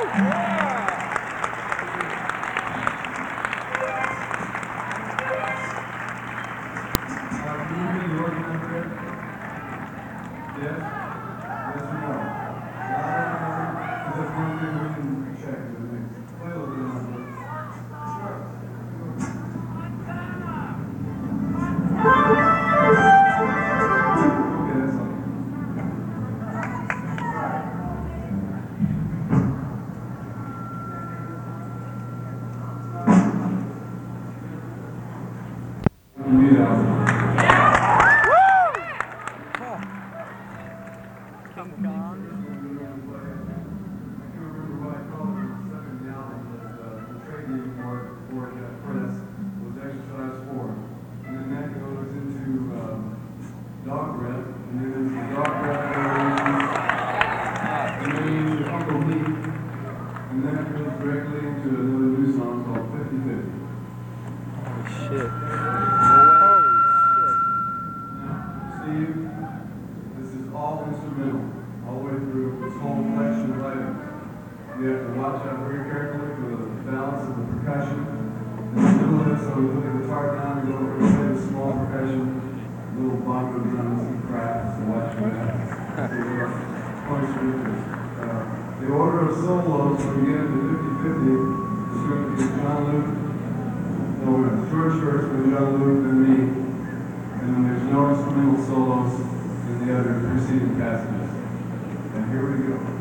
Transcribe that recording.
Dog breath, and then there's the dog breath variations, and then into Uncle Meat, and then it goes directly into another new song called 50/50. Holy shit. Now, Steve, this is all instrumental, all the way through this whole collection of items. You have to watch out very carefully for the balance of the percussion. In the middle of it, so we put the guitar down and go over and play the small percussion. Little bongo drums and cracks, so watch for that. The order of solos when we get into 50/50 is going to be John Luke. No, we're going to George first, then John Luke, then me. And then there's no instrumental solos in the other preceding passages. And here we go.